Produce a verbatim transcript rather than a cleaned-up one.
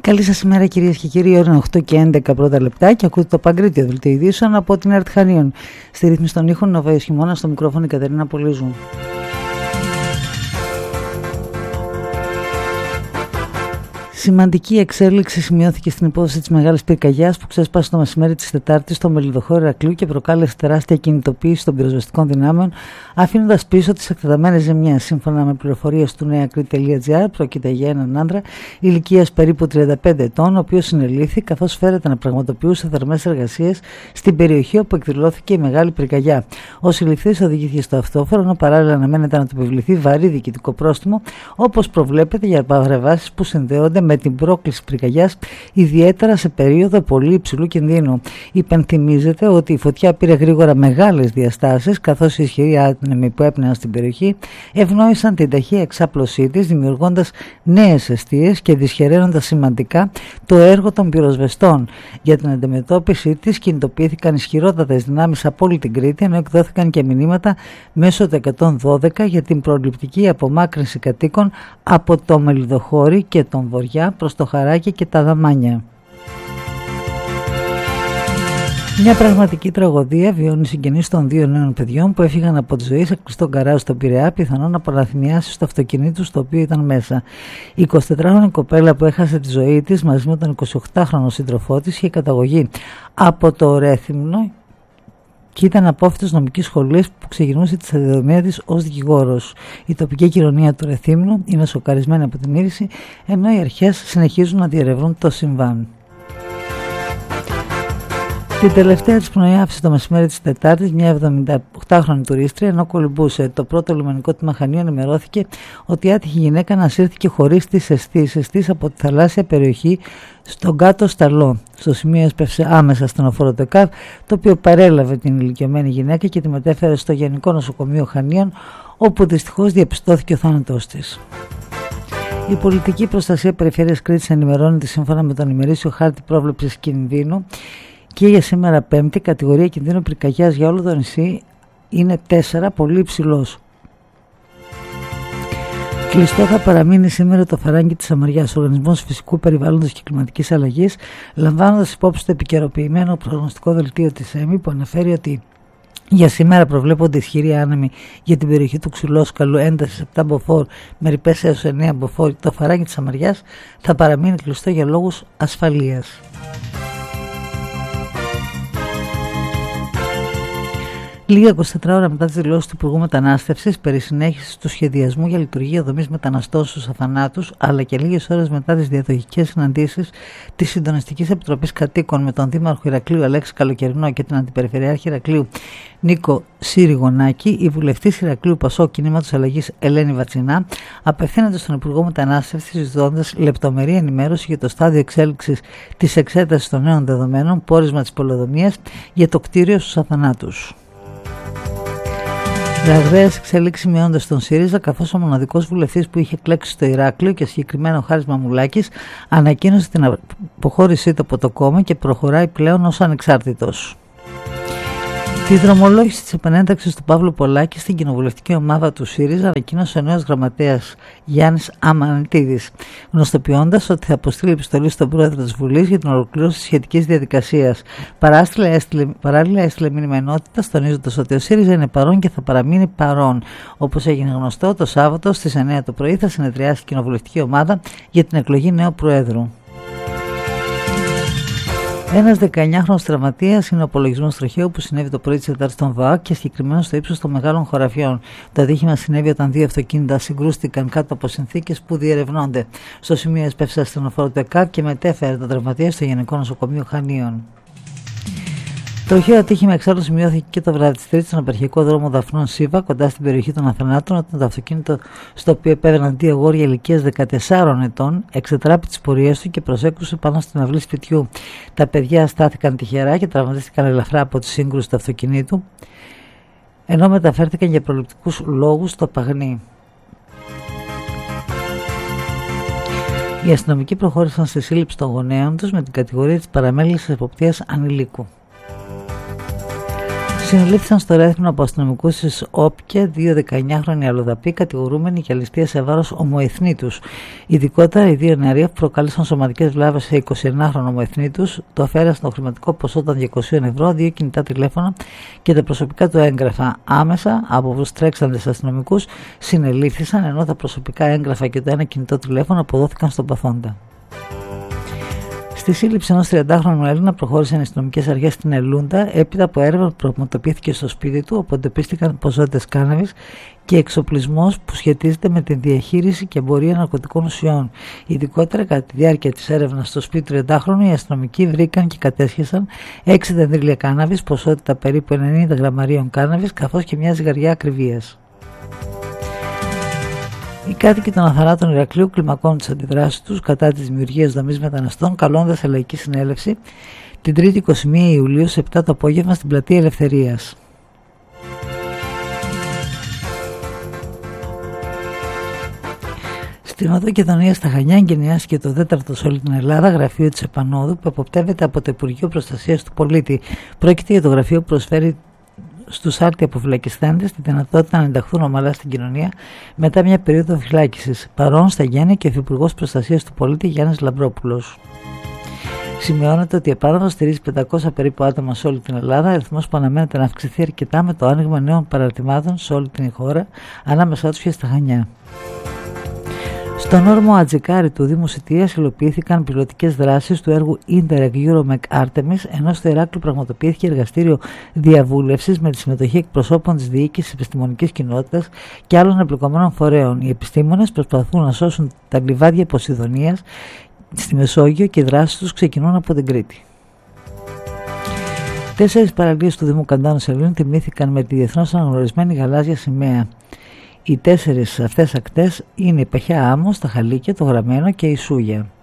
Καλή σας ημέρα κυρίες και κύριοι, ώρα οκτώ και έντεκα πρώτα λεπτά και ακούτε το Παγκρίτιο Δελτίο Ειδήσεων από την ΕΡΤ Χανίων. Στη ρύθμιση των ήχων Νοβαίος Χειμώνα, στο μικρόφωνο η Κατερίνα Πολύζου. Σημαντική εξέλιξη σημειώθηκε στην υπόθεση της μεγάλης πυρκαγιάς που ξέσπασε το μεσημέρι της Τετάρτης στο Μελιδοχώρι Ηρακλείου και προκάλεσε τεράστια κινητοποίηση των πυροσβεστικών δυνάμεων, αφήνοντας πίσω τις εκτεταμένες ζημιές. Σύμφωνα με πληροφορίες του νεακρή.gr, πρόκειται για έναν άντρα ηλικίας περίπου τριάντα πέντε ετών, ο οποίος συνελήφθη καθώς φέρεται να πραγματοποιούσε θερμές εργασίες στην περιοχή όπου εκδηλώθηκε η μεγάλη πυρκαγιά. Ο συλληφθής οδηγήθηκε στο αυτόφορο, ενώ παράλληλα αναμένεται να του επιβληθεί βαρύ διοικητικό πρόστιμο, όπως προβλέπεται για παρεμβάσεις που συνδέονται με την πρόκληση πυρκαγιάς, ιδιαίτερα σε περίοδο πολύ υψηλού κινδύνου. Υπενθυμίζεται ότι η φωτιά πήρε γρήγορα μεγάλες διαστάσεις, καθώς οι ισχυροί άνεμοι που έπνεαν στην περιοχή ευνόησαν την ταχεία εξάπλωσή της, δημιουργώντας νέες εστίες και δυσχεραίνοντας σημαντικά το έργο των πυροσβεστών. Για την αντιμετώπιση της κινητοποιήθηκαν ισχυρότατες δυνάμεις από όλη την Κρήτη, ενώ εκδόθηκαν και μηνύματα μέσω του εκατόν δώδεκα για την προληπτική απομάκρυνση κατοίκων από το Μελιδοχώρι και τον Βοριά προς το Χαράκι και τα Δαμάνια. Μια πραγματική τραγωδία βιώνει οι συγγενείς των δύο νέων παιδιών που έφυγαν από τη ζωή σε κλειστό γκαράζ στον Πειραιά, πιθανόν από λαθμιάσεις στο αυτοκίνητο στο οποίο ήταν μέσα. Η εικοσιτετράχρονη κοπέλα που έχασε τη ζωή της μαζί με τον εικοσιοκτάχρονο σύντροφό της είχε καταγωγή από το Ρέθυμνο και ήταν απόφοιτος νομικής σχολής που ξεκινούσε τη σταδιοδρομία της ως δικηγόρος. Η τοπική κοινωνία του Ρεθύμνου είναι σοκαρισμένη από την είδηση, ενώ οι αρχές συνεχίζουν να διερευνούν το συμβάν. Την τελευταία της πνοή άφησε το μεσημέρι της Τετάρτης μια εβδομηνταοκτάχρονη τουρίστρια, ενώ κολυμπούσε. Το πρώτο λιμενικό τμήμα Χανίων ενημερώθηκε ότι η άτυχη γυναίκα ανασύρθηκε χωρίς τις αισθήσεις της από τη θαλάσσια περιοχή στον κάτω Σταλό. Στο σημείο έσπευσε άμεσα στενοφόρο το ΕΚΑΒ, το οποίο παρέλαβε την ηλικιωμένη γυναίκα και τη μετέφερε στο Γενικό Νοσοκομείο Χανίων, όπου δυστυχώς διαπιστώθηκε ο θάνατός της. Η Πολιτική Προστασία Περιφέρειας Κρήτης ενημερώνει ότι σύμφωνα με τον ημερήσιο χάρτη πρόβλεψης κινδύνου και για σήμερα Πέμπτη, κατηγορία κινδύνου πυρκαγιάς για όλο το νησί είναι τέσσερα, πολύ υψηλός. Κλειστό θα παραμείνει σήμερα το Φαράγγι της Σαμαριάς, ο Οργανισμός Φυσικού Περιβάλλοντος και Κλιματικής Αλλαγής, λαμβάνοντας υπόψη το επικαιροποιημένο προγνωστικό δελτίο της ΕΜΗ που αναφέρει ότι για σήμερα προβλέπονται ισχυροί άνεμοι για την περιοχή του Ξυλόσκαλου έντασης επτά μποφόρ με ρηπές έως εννέα μποφόρ. Το Φαράγγι της Σαμαριάς θα παραμείνει κλειστό για λόγους ασφαλείας. Λίγα εικοσιτέσσερις ώρα μετά τις δηλώσεις του Υπουργού Μετανάστευσης περί συνέχισης του σχεδιασμού για λειτουργία δομής μεταναστών στους Αφανάτους, αλλά και λίγες ώρες μετά τις διαδοχικές συναντήσεις της Συντονιστικής Επιτροπής Κατοίκων με τον Δήμαρχο Ηρακλείου Αλέξη Καλοκαιρινό και την Αντιπεριφερειάρχη Ηρακλείου Νίκο Συριγονάκη, η βουλευτής Ηρακλείου Πασόκ Κινήματος Αλλαγής Ελένη Βατσινά απευθύνεται στον Υπουργό Μετανάστευσης ζητώντας λεπτομερή ενημέρωση για το στάδιο εξέλιξης της εξέτασης των νέων δεδομένων, πόρισμα της πολεοδομίας για το κτίριο στους Αφανάτους. Ραγδαίες εξελίξεις σημειώνονται στον ΣΥΡΙΖΑ, καθώς ο μοναδικός βουλευτής που είχε εκλέξει στο Ηράκλειο και συγκεκριμένα ο Χάρης Μαμουλάκης ανακοίνωσε την αποχώρησή του από το κόμμα και προχωράει πλέον ως ανεξάρτητος. Τη δρομολόγηση της επανένταξης του Παύλου Πολάκη στην κοινοβουλευτική ομάδα του ΣΥΡΙΖΑ ανακοίνωσε ο νέος γραμματέας Γιάννης Αμανιτίδης, γνωστοποιώντας ότι θα αποστείλει επιστολή στον πρόεδρο της Βουλής για την ολοκλήρωση της σχετικής διαδικασίας. Παράλληλα έστειλε μήνυμα ενότητας, τονίζοντας ότι ο ΣΥΡΙΖΑ είναι παρόν και θα παραμείνει παρόν. Όπως έγινε γνωστό, το Σάββατο στις εννέα το πρωί θα συνεδριάσει η κοινοβουλευτική ομάδα για την εκλογή νέου προέδρου. Ένας δεκαεννιάχρονος τραυματίας είναι ο απολογισμός τροχαίου που συνέβη το πρωί της Τετάρτης στον ΒΑΚ και συγκεκριμένα στο ύψος των μεγάλων χωραφιών. Το ατύχημα συνέβη όταν δύο αυτοκίνητα συγκρούστηκαν κάτω από συνθήκες που διερευνώνται. Στο σημείο έσπευσε ασθενοφόρο του ΕΚΑΒ και μετέφερε τον τραυματία στο Γενικό Νοσοκομείο Χανίων. Τροχαίο ατύχημα εξάλλου σημειώθηκε και το βράδυ της Τρίτης στον απαρχικό δρόμο Δαφνών Σίβα, κοντά στην περιοχή των Αθανάτων, όταν το αυτοκίνητο στο οποίο επέβαιναν δύο αγόρια ηλικίας δεκατεσσάρων ετών εξετράπη τις πορείες του και προσέκρουσε πάνω στην αυλή σπιτιού. Τα παιδιά στάθηκαν τυχερά και τραυματίστηκαν ελαφρά από τη σύγκρουση του αυτοκινήτου, ενώ μεταφέρθηκαν για προληπτικούς λόγους στο Παγνί. Οι αστυνομικοί προχώρησαν στη σύλληψη των γονέων τους με την κατηγορία της παραμέλησης εποπτείας ανηλίκου. Συνελήφθησαν στο Ρέθυμνο από αστυνομικούς της Όπια δύο δεκαεννιάχρονοι αλλοδαποί κατηγορούμενοι για ληστεία σε βάρος ομοεθνήτους. Ειδικότερα, οι δύο νεαροί που προκάλεσαν σωματικές βλάβες σε εικοσιεννάχρονο ομοεθνήτους το αφαίρεσαν το χρηματικό ποσό των διακόσια ευρώ, δύο κινητά τηλέφωνα και τα προσωπικά του έγγραφα. Άμεσα από τους τρέξαντες αστυνομικούς συνελήφθησαν, ενώ τα προσωπικά έγγραφα και το ένα κινητό τηλέφωνο αποδόθηκαν στον παθόντα. Στη σύλληψη ενός τριαντάχρονου Έλληνα προχώρησαν οι αστυνομικές αρχές στην Ελούντα έπειτα από έρευνα που πραγματοποιήθηκε στο σπίτι του, όπου εντοπίστηκαν ποσότητες κάναβης και εξοπλισμός που σχετίζεται με τη διαχείριση και εμπορία ναρκωτικών ουσιών. Ειδικότερα, κατά τη διάρκεια της έρευνας στο σπίτι του τριαντάχρονου, οι αστυνομικοί βρήκαν και κατέσχεσαν έξι δενδρίλια κάναβης, ποσότητα περίπου ενενήντα γραμμαρίων κάναβης, καθώς και μια ζυγαριά ακριβίας. Οι κάτοικοι των Αθανάτων Ηρακλείου κλιμακώνουν τις αντιδράσεις τους κατά της δημιουργίας δομής μεταναστών, καλώντας σε λαϊκή συνέλευση την τρίτη εικοστή πρώτη Ιουλίου σε επτά το απόγευμα στην Πλατεία Ελευθερίας. Στην Οδό Κεδονίας στα Χανιά εγκαινιάστηκε το τέταρτο σε όλη την Ελλάδα γραφείο της Επανόδου, που εποπτεύεται από το Υπουργείο Προστασίας του Πολίτη. Πρόκειται για το γραφείο που προσφέρει στους άρτια αποφυλακιστέντες τη δυνατότητα να ενταχθούν ομαλά στην κοινωνία μετά μια περίοδο φυλάκισης. Παρόν στα Γέννη και ο Υφυπουργός Προστασίας του Πολίτη Γιάννης Λαμπρόπουλος. Σημειώνεται ότι η Επάνωδος στηρίζει πεντακόσια περίπου άτομα σε όλη την Ελλάδα, αριθμός που αναμένεται να αυξηθεί αρκετά με το άνοιγμα νέων παραρτημάτων σε όλη την χώρα, ανάμεσά τους και στα Χανιά. Στον όρμο Ατζικάρη του Δήμου Σιτίας υλοποιήθηκαν πιλωτικές δράσεις του έργου Interreg Euromec Artemis, ενώ στο Ηράκλειο πραγματοποιήθηκε εργαστήριο διαβούλευσης με τη συμμετοχή εκπροσώπων της διοίκησης, επιστημονικής κοινότητας και άλλων εμπλεκομένων φορέων. Οι επιστήμονες προσπαθούν να σώσουν τα λιβάδια Ποσειδονίας στη Μεσόγειο και οι δράσεις τους ξεκινούν από την Κρήτη. Τέσσερις παραλίες του Δήμου Καντάνου Σελήνου τιμήθηκαν με τη διεθνώς αναγνωρισμένη γαλάζια σημαία. Οι τέσσερις αυτές ακτές είναι η Παχιά Άμμος, τα Χαλίκια, το Γραμμένο και η Σούγια.